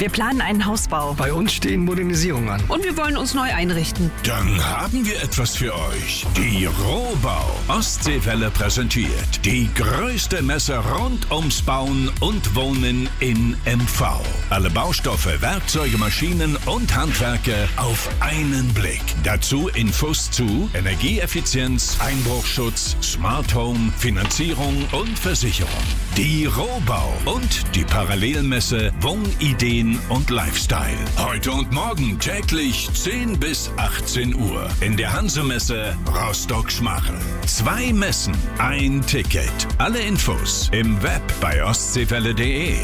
Wir planen einen Hausbau. Bei uns stehen Modernisierungen an. Und wir wollen uns neu einrichten. Dann haben wir etwas für euch. Die Rohbau. Ostseewelle präsentiert die größte Messe rund ums Bauen und Wohnen in MV. Alle Baustoffe, Werkzeuge, Maschinen und Handwerke auf einen Blick. Dazu Infos zu Energieeffizienz, Einbruchschutz, Smart Home, Finanzierung und Versicherung. Die Rohbau und die Parallelmesse Wohnideen und Lifestyle. Heute und morgen täglich 10 bis 18 Uhr in der Hansemesse Rostock-Schmachel. 2 Messen, ein Ticket. Alle Infos im Web bei ostseewelle.de.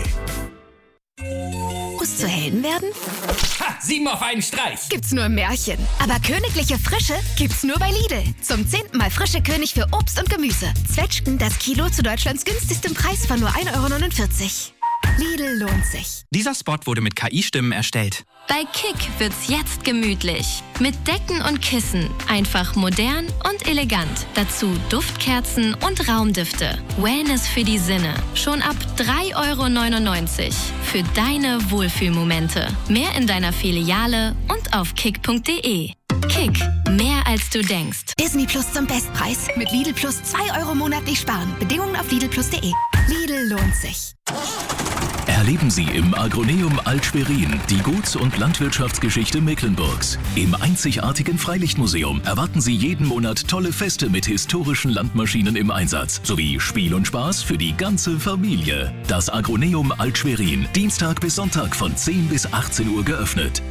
Muss zu Helden werden? Ha! 7 auf einen Streich! Gibt's nur im Märchen. Aber königliche Frische gibt's nur bei Lidl. Zum 10. Mal frische König für Obst und Gemüse. Zwetschgen das Kilo zu Deutschlands günstigstem Preis von nur 1,49 €. Lidl lohnt sich. Dieser Spot wurde mit KI-Stimmen erstellt. Bei Kick wird's jetzt gemütlich. Mit Decken und Kissen. Einfach modern und elegant. Dazu Duftkerzen und Raumdüfte. Wellness für die Sinne. Schon ab 3,99 € für deine Wohlfühlmomente. Mehr in deiner Filiale und auf kick.de. Kick, mehr als du denkst. Disney Plus zum Bestpreis. Mit Lidl Plus 2 € monatlich sparen. Bedingungen auf lidlplus.de. Lidl lohnt sich. Erleben Sie im Agroneum Alt-Schwerin die Guts- und Landwirtschaftsgeschichte Mecklenburgs. Im einzigartigen Freilichtmuseum erwarten Sie jeden Monat tolle Feste mit historischen Landmaschinen im Einsatz, sowie Spiel und Spaß für die ganze Familie. Das Agroneum Alt-Schwerin, Dienstag bis Sonntag von 10 bis 18 Uhr geöffnet.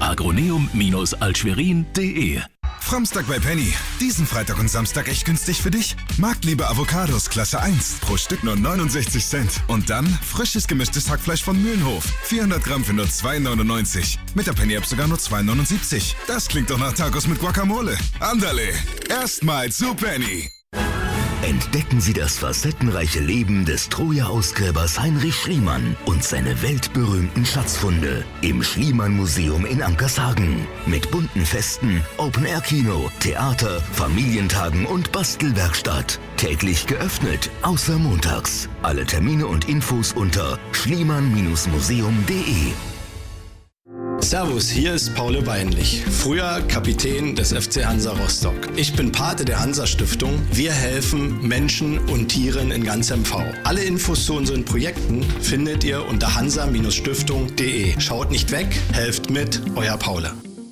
agroneum-altschwerin.de. Framstag bei Penny. Diesen Freitag und Samstag echt günstig für dich? Marktliebe Avocados Klasse 1. Pro Stück nur 69 Cent. Und dann frisches gemischtes Hackfleisch von Mühlenhof. 400 Gramm für nur 2,99. Mit der Penny-App sogar nur 2,79. Das klingt doch nach Tacos mit Guacamole. Andale. Erstmal zu Penny. Entdecken Sie das facettenreiche Leben des Troja-Ausgräbers Heinrich Schliemann und seine weltberühmten Schatzfunde im Schliemann-Museum in Ankershagen. Mit bunten Festen, Open-Air-Kino, Theater, Familientagen und Bastelwerkstatt. Täglich geöffnet, außer montags. Alle Termine und Infos unter schliemann-museum.de. Servus, hier ist Paul Weinlich, früher Kapitän des FC Hansa Rostock. Ich bin Pate der Hansa-Stiftung. Wir helfen Menschen und Tieren in ganz MV. Alle Infos zu unseren Projekten findet ihr unter hansa-stiftung.de. Schaut nicht weg, helft mit, euer Paul.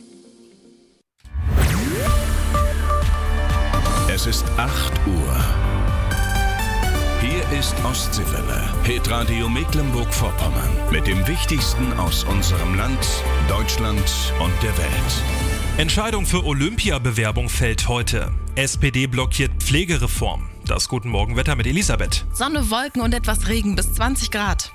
Es ist 8 Uhr. Hier ist Ostseewelle, Hitradio Mecklenburg-Vorpommern. Mit dem Wichtigsten aus unserem Land, Deutschland und der Welt. Entscheidung für Olympiabewerbung fällt heute. SPD blockiert Pflegereform. Das Guten Morgen Wetter mit Elisabeth. Sonne, Wolken und etwas Regen bis 20 Grad.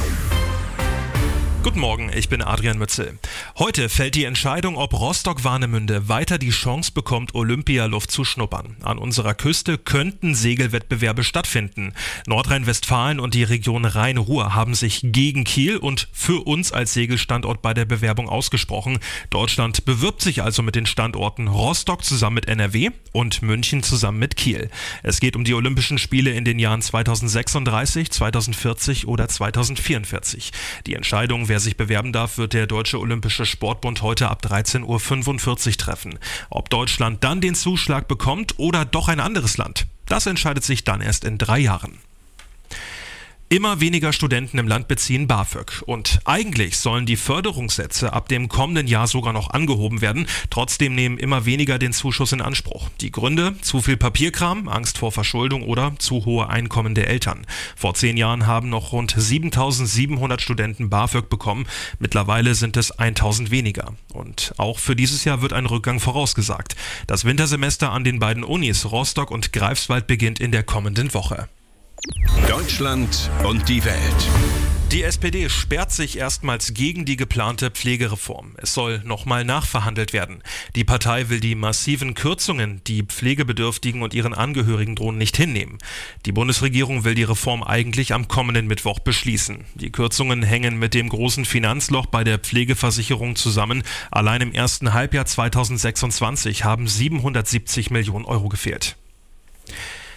Guten Morgen, ich bin Adrian Mützel. Heute fällt die Entscheidung, ob Rostock-Warnemünde weiter die Chance bekommt, Olympialuft zu schnuppern. An unserer Küste könnten Segelwettbewerbe stattfinden. Nordrhein-Westfalen und die Region Rhein-Ruhr haben sich gegen Kiel und für uns als Segelstandort bei der Bewerbung ausgesprochen. Deutschland bewirbt sich also mit den Standorten Rostock zusammen mit NRW und München zusammen mit Kiel. Es geht um die Olympischen Spiele in den Jahren 2036, 2040 oder 2044. Die Entscheidung, wer sich bewerben darf, wird der Deutsche Olympische Sportbund heute ab 13:45 Uhr treffen. Ob Deutschland dann den Zuschlag bekommt oder doch ein anderes Land, das entscheidet sich dann erst in 3 Jahren. Immer weniger Studenten im Land beziehen BAföG. Und eigentlich sollen die Förderungssätze ab dem kommenden Jahr sogar noch angehoben werden. Trotzdem nehmen immer weniger den Zuschuss in Anspruch. Die Gründe? Zu viel Papierkram, Angst vor Verschuldung oder zu hohe Einkommen der Eltern. Vor 10 Jahren haben noch rund 7.700 Studenten BAföG bekommen. Mittlerweile sind es 1.000 weniger. Und auch für dieses Jahr wird ein Rückgang vorausgesagt. Das Wintersemester an den beiden Unis Rostock und Greifswald beginnt in der kommenden Woche. Deutschland und die Welt. Die SPD sperrt sich erstmals gegen die geplante Pflegereform. Es soll nochmal nachverhandelt werden. Die Partei will die massiven Kürzungen, die Pflegebedürftigen und ihren Angehörigen drohen, nicht hinnehmen. Die Bundesregierung will die Reform eigentlich am kommenden Mittwoch beschließen. Die Kürzungen hängen mit dem großen Finanzloch bei der Pflegeversicherung zusammen. Allein im ersten Halbjahr 2026 haben 770 Millionen Euro gefehlt.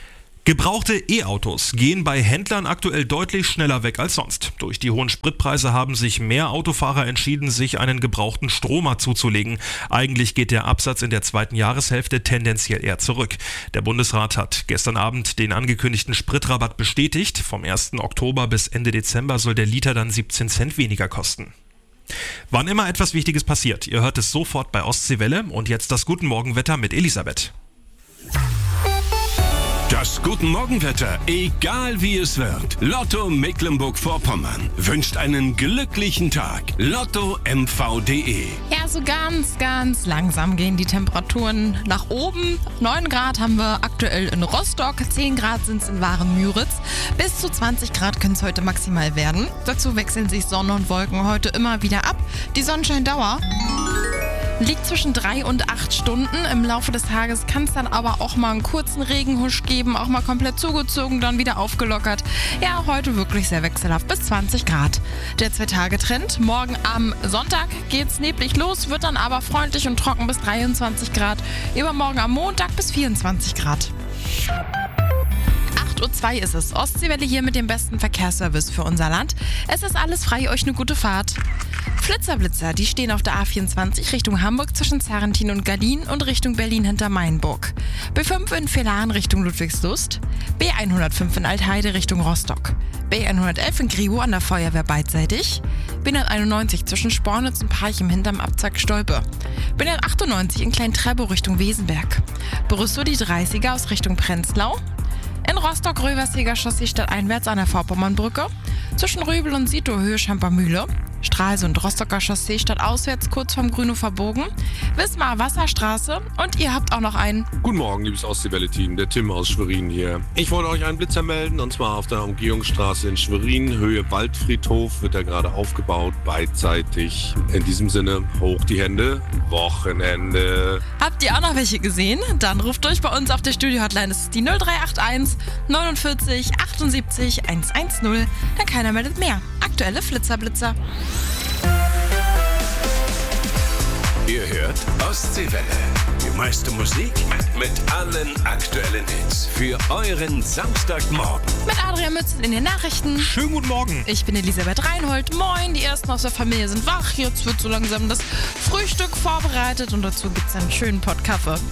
Gebrauchte E-Autos gehen bei Händlern aktuell deutlich schneller weg als sonst. Durch die hohen Spritpreise haben sich mehr Autofahrer entschieden, sich einen gebrauchten Stromer zuzulegen. Eigentlich geht der Absatz in der zweiten Jahreshälfte tendenziell eher zurück. Der Bundesrat hat gestern Abend den angekündigten Spritrabatt bestätigt. Vom 1. Oktober bis Ende Dezember soll der Liter dann 17 Cent weniger kosten. Wann immer etwas Wichtiges passiert, ihr hört es sofort bei Ostseewelle und jetzt das Guten Morgenwetter mit Elisabeth. Das Guten Morgenwetter, egal wie es wird. Lotto Mecklenburg-Vorpommern wünscht einen glücklichen Tag. LottoMV.de. Ja, so ganz langsam gehen die Temperaturen nach oben. 9 Grad haben wir aktuell in Rostock, 10 Grad sind es in Waren-Müritz. Bis zu 20 Grad können es heute maximal werden. Dazu wechseln sich Sonne und Wolken heute immer wieder ab. Die Sonnenscheindauer liegt zwischen 3 und 8 Stunden. Im Laufe des Tages kann es dann aber auch mal einen kurzen Regenhusch geben, auch mal komplett zugezogen, dann wieder aufgelockert. Ja, heute wirklich sehr wechselhaft bis 20 Grad. Der 2-Tage-Trend. Morgen am Sonntag geht's neblig los, wird dann aber freundlich und trocken bis 23 Grad. Übermorgen am Montag bis 24 Grad. 8:02 Uhr ist es. Ostseewelle hier mit dem besten Verkehrsservice für unser Land. Es ist alles frei, euch eine gute Fahrt. Flitzer, die stehen auf der A24 Richtung Hamburg zwischen Zarrentin und Gallien und Richtung Berlin hinter Mainburg. B5 in Villaren Richtung Ludwigslust. B105 in Altheide Richtung Rostock. B111 in Gribo an der Feuerwehr beidseitig. B191 zwischen Spornitz und Parchim hinterm Abzack Stolpe. B198 in Klein-Treptow Richtung Wesenberg. Brüssow die 30er aus Richtung Prenzlau. In Rostock-Röverseger Chaussee stadteinwärts an der Vorpommernbrücke. Zwischen Rübel und Sito Höhe Schampermühle. Stralsund Rostocker Chaussee stadtauswärts kurz vorm Grünhofer Bogen. Wismar Wasserstraße und ihr habt auch noch einen. Guten Morgen, liebes Ostseewelle-Team, der Tim aus Schwerin hier. Ich wollte euch einen Blitzer melden und zwar auf der Umgehungsstraße in Schwerin, Höhe Waldfriedhof, wird er gerade aufgebaut, beidseitig. In diesem Sinne, hoch die Hände, Wochenende. Habt ihr auch noch welche gesehen? Dann ruft durch bei uns auf der Studio-Hotline. Das ist die 0381 49 78 110. Dann keiner meldet mehr. Aktuelle Flitzer-Blitzer. Ihr hört Ostseewelle. Die meiste Musik mit allen aktuellen Hits für euren Samstagmorgen. Mit Adrian Mützel in den Nachrichten. Schönen guten Morgen. Ich bin Elisabeth Reinhold. Moin, die Ersten aus der Familie sind wach. Jetzt wird so langsam das Frühstück vorbereitet und dazu gibt's einen schönen Pott Kaffee.